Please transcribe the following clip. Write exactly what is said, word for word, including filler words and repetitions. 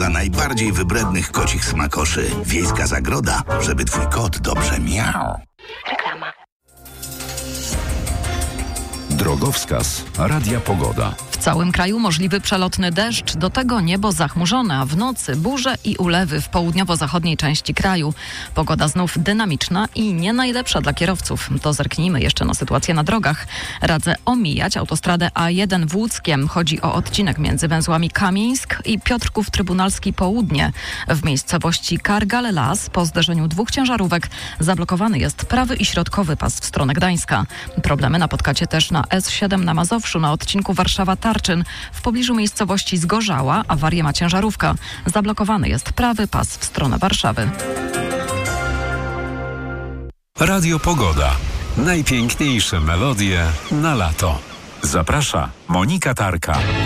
Dla najbardziej wybrednych kocich smakoszy. Wiejska zagroda, żeby twój kot dobrze miał. Reklama. Drogowskaz Radia Pogoda. W całym kraju możliwy przelotny deszcz, do tego niebo zachmurzone, a w nocy burze i ulewy w południowo-zachodniej części kraju. Pogoda znów dynamiczna i nie najlepsza dla kierowców. To zerknijmy jeszcze na sytuację na drogach. Radzę omijać autostradę A jeden w Łódzkiem. Chodzi o odcinek między węzłami Kamieńsk i Piotrków Trybunalski Południe. W miejscowości Kargal-Las po zderzeniu dwóch ciężarówek zablokowany jest prawy i środkowy pas w stronę Gdańska. Problemy napotkacie też na S siedem na Mazowszu na odcinku Warszawa-Tarczyn. W pobliżu miejscowości Zgorzała awarię ma ciężarówka. Zablokowany jest prawy pas w stronę Warszawy. Radio Pogoda. Najpiękniejsze melodie na lato. Zaprasza Monika Tarka.